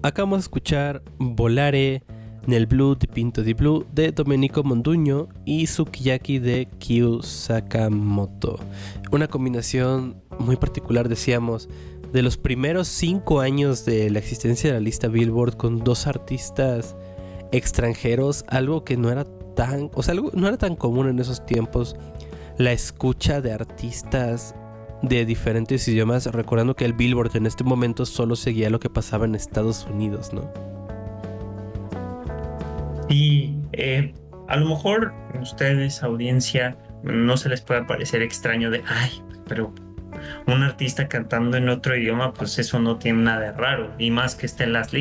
Acabamos de escuchar Volare nel blu dipinto di blu de Domenico Modugno y Sukiyaki de Kyu Sakamoto. Una combinación muy particular, decíamos, de los primeros 5 años de la existencia de la lista Billboard con dos artistas extranjeros, algo que no era tan, algo no era tan común en esos tiempos, la escucha de artistas de diferentes idiomas, recordando que el Billboard en este momento solo seguía lo que pasaba en Estados Unidos, ¿no? Y a lo mejor a ustedes, audiencia, no se les puede parecer extraño de, ay, pero un artista cantando en otro idioma, pues eso no tiene nada de raro, y más que esté en las listas.